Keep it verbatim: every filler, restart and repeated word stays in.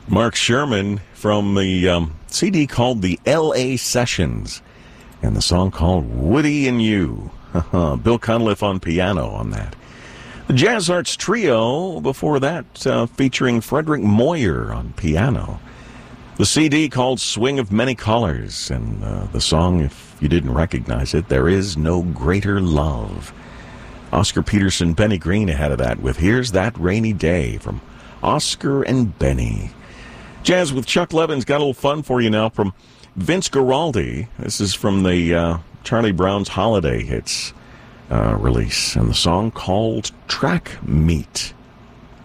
Mark Sherman from the um, C D called the L A Sessions, and the song called Woody and You. Bill Cunliffe on piano on that. The Jazz Arts Trio before that, uh, featuring Frederick Moyer on piano. The C D called Swing of Many Colors, and uh, the song, if you didn't recognize it, There Is No Greater Love. Oscar Peterson, Benny Green ahead of that with Here's That Rainy Day from Oscar and Benny. Jazz with Chuck Levin's got a little fun for you now from Vince Guaraldi. This is from the uh, Charlie Brown's Holiday Hits uh, release, and the song called Track Meet.